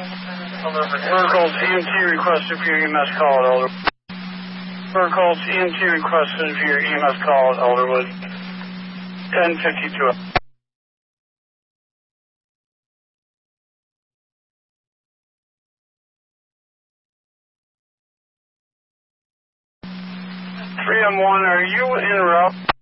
Protocol EMT requested for your EMS call at Elderwood. Protocol EMT requested for your EMS call at Elderwood. 1052. 3M1, are you en route?